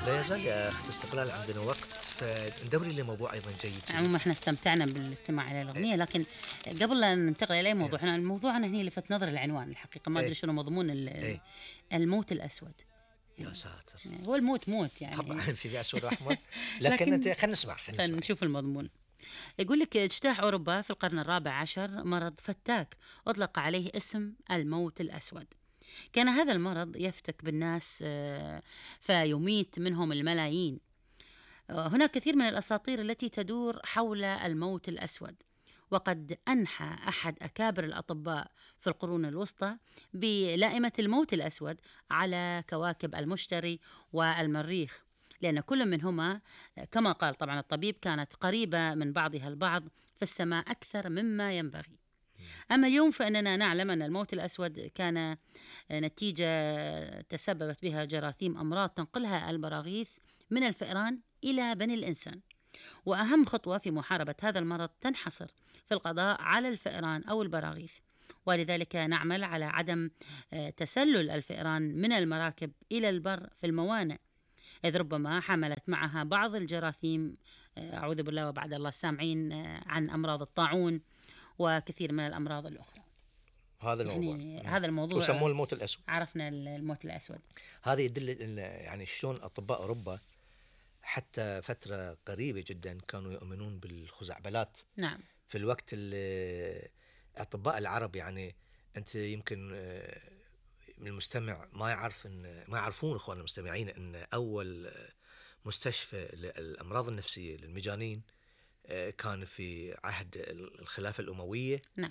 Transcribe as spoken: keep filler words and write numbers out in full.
لا يزال يا أخت استقلال عندنا وقت، فندوري لموضوع أيضا جيد. عموما احنا استمتعنا بالاستماع إلى الأغنية، لكن قبل لا ننتقل إلى موضوع، احنا الموضوع أنا هني لفت نظر العنوان الحقيقة، ما أدري إيه. شنو مضمون ال- إيه. الموت الأسود. يا ساتر. هو الموت موت يعني. طبعا في أسود وأحمر، لكن لكن أنت خلينا نسمع خلينا خلينا نسمع. نشوف المضمون. يقول لك اجتاح أوروبا في القرن الرابع عشر مرض فتاك أطلق عليه اسم الموت الأسود. كان هذا المرض يفتك بالناس آه، فيميت منهم الملايين. آه، هناك كثير من الأساطير التي تدور حول الموت الأسود، وقد أنحى أحد أكابر الأطباء في القرون الوسطى بلائمة الموت الأسود على كواكب المشتري والمريخ، لأن كل منهما كما قال طبعا الطبيب كانت قريبة من بعضها البعض في السماء أكثر مما ينبغي. أما اليوم فإننا نعلم أن الموت الأسود كان نتيجة تسببت بها جراثيم أمراض تنقلها البراغيث من الفئران إلى بني الإنسان. وأهم خطوة في محاربة هذا المرض تنحصر في القضاء على الفئران أو البراغيث، ولذلك نعمل على عدم تسلل الفئران من المراكب إلى البر في الموانئ، إذ ربما حملت معها بعض الجراثيم، أعوذ بالله وبعد الله السامعين، عن أمراض الطاعون وكثير من الأمراض الأخرى. هذا الموضوع يعني هذا الموضوع وسموه الموت الأسود. عرفنا الموت الأسود. هذا يدل إن- يعني شلون أطباء أوروبا حتى فترة قريبة جدا كانوا يؤمنون بالخزعبلات. نعم. في الوقت اللي أطباء العرب، يعني أنت يمكن آه، المستمع ما يعرف إن ما يعرفون إخواننا المستمعين إن أول مستشفى للأمراض النفسية للمجانين آه، كان في عهد الخلافة الأموية. نعم.